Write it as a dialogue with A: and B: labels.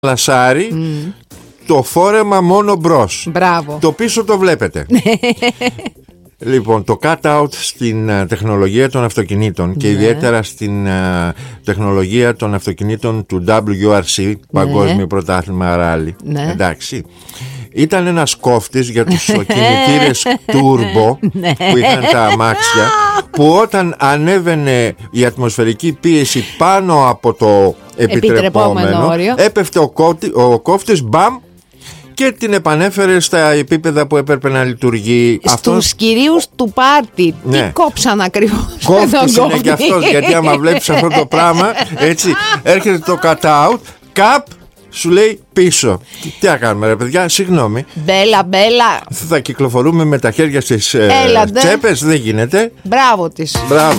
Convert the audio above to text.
A: λασάρι, το φόρεμα μόνο μπρος.
B: Μπράβο.
A: Το πίσω το βλέπετε. Λοιπόν, το cut-out στην τεχνολογία των αυτοκινήτων και ιδιαίτερα στην τεχνολογία των αυτοκινήτων του WRC, Παγκόσμιο Πρωτάθλημα Ράλι. Εντάξει. Ήταν ένας κόφτης για τους κινητήρες turbo που είχαν τα αμάξια, που όταν ανέβαινε η ατμοσφαιρική πίεση πάνω από το επιτρεπόμενο όριο, έπεφτε ο κόφτης, μπαμ, και την επανέφερε στα επίπεδα που έπρεπε να λειτουργεί.
B: Στους κυρίους του πάρτι. Τι κόψαν ακριβώς?
A: Κόφτης είναι και αυτός, γιατί άμα βλέπεις αυτό το πράγμα, έτσι, έρχεται το cut-out, καπ, σου λέει πίσω. Τι να κάνουμε, ρε παιδιά, συγγνώμη.
B: Μπέλα.
A: Θα κυκλοφορούμε με τα χέρια στις τσέπες, δεν γίνεται.
B: Μπράβο της.
A: Μπράβο.